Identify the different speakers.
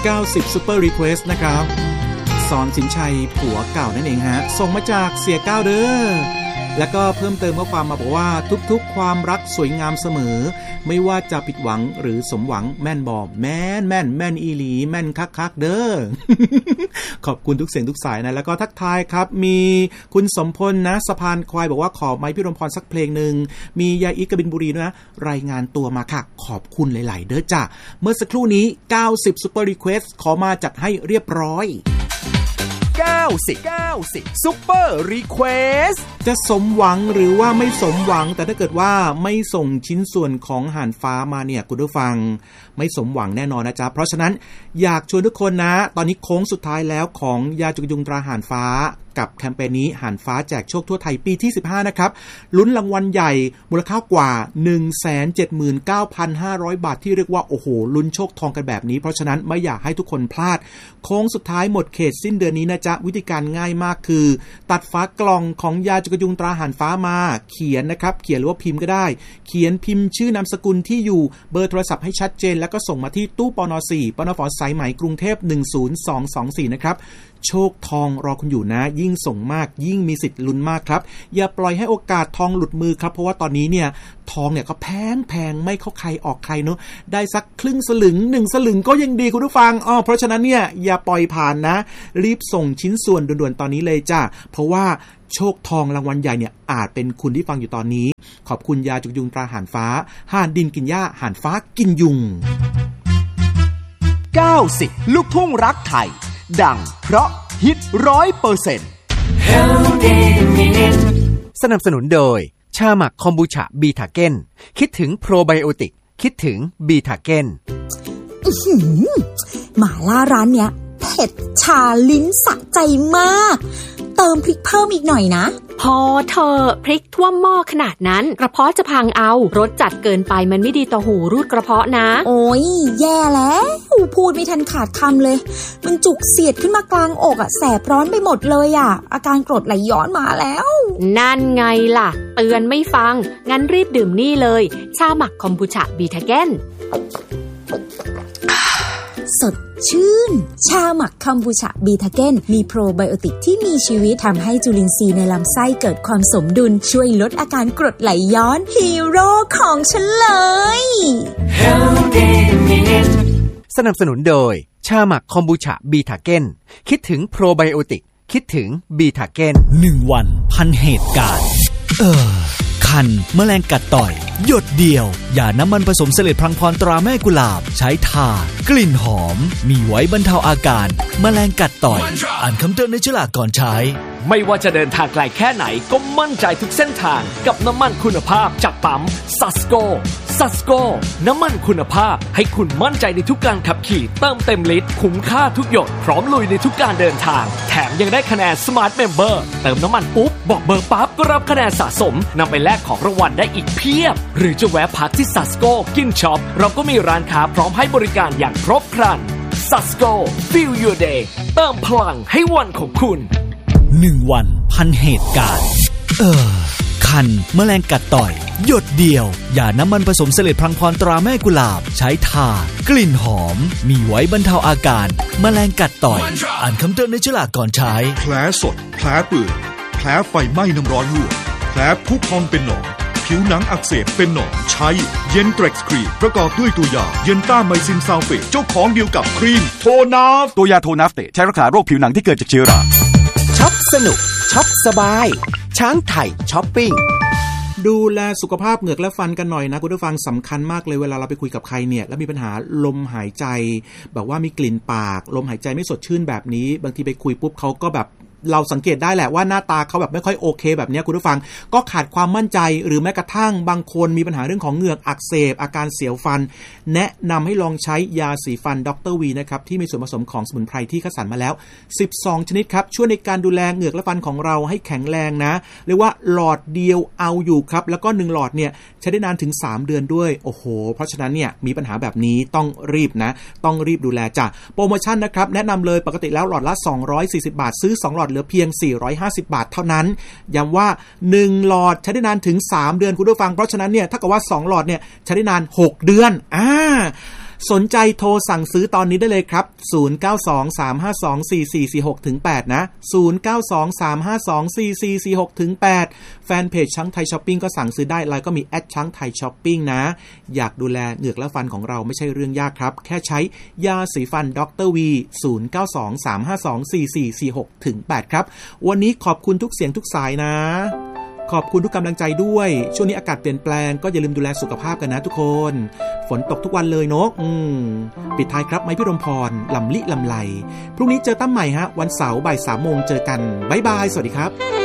Speaker 1: 90 Super Request นะครับสอนสินชัยผัวเก่านั่นเองฮะส่งมาจากเสียก้าวเด้อแล้วก็เพิ่มเติมข้อความมาบอกว่าทุกๆความรักสวยงามเสมอไม่ว่าจะผิดหวังหรือสมหวังแม่นบอกแม่นอีหลีแม่นคักเด้อ ขอบคุณทุกเสียงทุกสายนะแล้วก็ทักทายครับมีคุณสมพลนะสะพานควายบอกว่าขอไม้พี่รมพรสักเพลงนึงมียาอีกบินบุรีด้วยนะรายงานตัวมาค่ะขอบคุณหลายๆเด้อจ้ะเมื่อสักครู่นี้90 Super Request ขอมาจัดให้เรียบร้อย
Speaker 2: 90 Super Request
Speaker 1: จะสมหวังหรือว่าไม่สมหวังแต่ถ้าเกิดว่าไม่ส่งชิ้นส่วนของห่านฟ้ามาเนี่ยคุณผู้ฟังไม่สมหวังแน่นอนนะจ๊ะเพราะฉะนั้นอยากชวนทุกคนนะตอนนี้โค้งสุดท้ายแล้วของยาจุกยุงตราห่านฟ้ากับแคมเปญนี้ห่านฟ้าแจกโชคทั่วไทยปีที่15นะครับลุ้นรางวัลใหญ่มูลค่ากว่า 179,500 บาทที่เรียกว่าโอ้โหลุ้นโชคทองกันแบบนี้เพราะฉะนั้นไม่อยากให้ทุกคนพลาดโค้งสุดท้ายหมดเขตสิ้นเดือนนี้นะจ๊ะวิธีการง่ายมากคือตัดฝากล่องของยาจุกยุงตราห่านฟ้ามาเขียนนะครับเขียนหรือว่าพิมพ์ก็ได้เขียนพิมพ์ชื่อนามสกุลที่อยู่เบอร์โทรศัพท์ให้ชัดเจนแล้วก็ส่งมาที่ตู้ปน.4 ปนฝ.สายไหมกรุงเทพ10224นะครับโชคทองรอคุณอยู่นะยิ่งส่งมากยิ่งมีสิทธิ์ลุ้นมากครับอย่าปล่อยให้โอกาสทองหลุดมือครับเพราะว่าตอนนี้เนี่ยทองเนี่ยก็แพงไม่เข้าใครออกใครเนาะได้สักครึ่งสลึง1สลึงก็ยังดีคุณผู้ฟังเพราะฉะนั้นเนี่ยอย่าปล่อยผ่านนะรีบส่งชิ้นส่วนด่วนๆตอนนี้เลยจ้าเพราะว่าโชคทองรางวัลใหญ่เนี่ยอาจเป็นคุณที่ฟังอยู่ตอนนี้ขอบคุณยาจุกยุงตราห่านฟ้าห่านดินกินหญ้าห่านฟ้ากินยุง
Speaker 2: 90 ลูกทุ่งรักไทยดังเพราะฮิต 100%สนับสนุนโดยชาหมักคอมบูชาบีทาเก้นคิดถึงโปรไบโอติกคิดถึงบีทาเก้น
Speaker 3: หม่าล่าร้านเนี้ยเผ็ดชาลิ้นสะใจมากเติมพริกเพิ่มอีกหน่อยนะ
Speaker 4: พอเธอพริกท่วมหม้อขนาดนั้นกระเพาะจะพังเอารสจัดเกินไปมันไม่ดีต่อหูรูดกระเพาะนะ
Speaker 3: โอ้ยแย่แล้วพูดไม่ทันขาดคำเลยมันจุกเสียดขึ้นมากลางอกแสบร้อนไปหมดเลยอาการกรดไหลย้อนมาแล้ว
Speaker 4: นั่นไงล่ะเตือนไม่ฟังงั้นรีบดื่มนี่เลยชาหมักคอมบูชาบีทาเก้น
Speaker 3: สดชื่นชาหมักคอมบูชาบีทาเก้นมีโปรไบโอติกที่มีชีวิตทำให้จุลินทรีย์ในลำไส้เกิดความสมดุลช่วยลดอาการกรดไหลย้อนฮีโร่ของฉันเลย
Speaker 2: สนับสนุนโดยชาหมักคอมบูชาบีทาเก้นคิดถึงโปรไบโอติกคิดถึงบีทาเก้น
Speaker 5: 1 วันพันเหตุการณ์คันแมลงกัดต่อยหยดเดียวยาน้ำมันผสมเสลดพลังพรตราแม่กุหลาบใช้ทากลิ่นหอมมีไว้บรรเทาอาการแมลงกัดต่อยอ่านคำเตือนในฉลากก่อนใช้
Speaker 6: ไม่ว่าจะเดินทางไกลแค่ไหนก็มั่นใจทุกเส้นทางกับน้ำมันคุณภาพจากปั๊มซัสโกน้ำมันคุณภาพให้คุณมั่นใจในทุกการขับขี่เติมเต็มลิตรคุ้มค่าทุกหยดพร้อมลุยในทุกการเดินทางแถมยังได้คะแนน Smart Member เติมน้ำมันปุ๊บบอกเบอร์ปั๊บก็รับคะแนนสะสมนำไปแลกของรางวัลได้อีกเพียบหรือจะแวะพักที่ซัสโกกินช็อปเราก็มีร้านค้าพร้อมให้บริการอย่างครบครันซัสโก Feel Your Day เติมพลังให้วันของคุณ
Speaker 5: 1 วันพันเหตุการณ์คันแมลงกัดต่อยหยดเดียวยาน้ำมันผสมเสลดพลังพรตราแม่กุหลาบใช้ทากลิ่นหอมมีไว้บรรเทาอาการแมลงกัดต่อยอ่านคำเตือนในฉลากก่อนใช้
Speaker 7: แผลสดแผลเปื่อยแผลไฟไหม้น้ำร้อนลวกแผลพุพองเป็นหนองผิวหนังอักเสบเป็นหนองใช้เย็นเทร็กซ์ครีมประกอบด้วยตัวยาเย็นต้าไมซินซัลเฟตเจ้าของเดียวกับครีมโทนาฟ
Speaker 8: ตัวยาโทนาฟเตใช้รักษาโรคผิวหนังที่เกิดจากเชื้อรา
Speaker 2: ช็อปสนุกช็อปสบายช้างไทยช้อปปิ้ง
Speaker 1: ดูแลสุขภาพเหงือกและฟันกันหน่อยนะคุณผู้ฟังสำคัญมากเลยเวลาเราไปคุยกับใครเนี่ยแล้วมีปัญหาลมหายใจแบบว่ามีกลิ่นปากลมหายใจไม่สดชื่นแบบนี้บางทีไปคุยปุ๊บเขาก็แบบเราสังเกตได้แหละว่าหน้าตาเขาแบบไม่ค่อยโอเคแบบนี้คุณผู้ฟังก็ขาดความมั่นใจหรือแม้กระทั่งบางคนมีปัญหาเรื่องของเหงือกอักเสบอาการเสียวฟันแนะนำให้ลองใช้ยาสีฟันดร.วีนะครับที่มีส่วนผสมของสมุนไพรที่คัดสรรมาแล้ว12ชนิดครับช่วยในการดูแลเหงือกและฟันของเราให้แข็งแรงนะเรียกว่าหลอดเดียวเอาอยู่ครับแล้วก็1หลอดเนี่ยใช้ได้นานถึง3เดือนด้วยโอ้โหเพราะฉะนั้นเนี่ยมีปัญหาแบบนี้ต้องรีบนะต้องรีบดูแลจ้ะโปรโมชั่นนะครับแนะนำเลยปกติแล้วหลอดละ240 บาทซื้อ2หลอดเหลือเพียง450 บาทเท่านั้นย้ำว่า1หลอดใช้ได้นานถึง3เดือนคุณผู้ฟังเพราะฉะนั้นเนี่ยถ้าเกิดว่า2หลอดเนี่ยใช้ได้นาน6เดือนสนใจโทรสั่งซื้อตอนนี้ได้เลยครับ0923524446-8นะ0923524446-8แฟนเพจช้างไทยช้อปปิ้งก็สั่งซื้อได้แล้วก็มีแอดช้างไทยช้อปปิ้งนะอยากดูแลเหงือกและฟันของเราไม่ใช่เรื่องยากครับแค่ใช้ยาสีฟันดรวี0923524446-8ครับวันนี้ขอบคุณทุกเสียงทุกสายนะขอบคุณทุกกำลังใจด้วยช่วงนี้อากาศเปลี่ยนแปลงก็อย่าลืมดูแลสุขภาพกันนะทุกคนฝนตกทุกวันเลยเนาะปิดท้ายครับไม้พิรมพรลำลิลำไลพรุ่งนี้เจอตั้มใหม่ฮะวันเสาร์บ่าย 3 โมงเจอกันบ๊ายบายสวัสดีครับ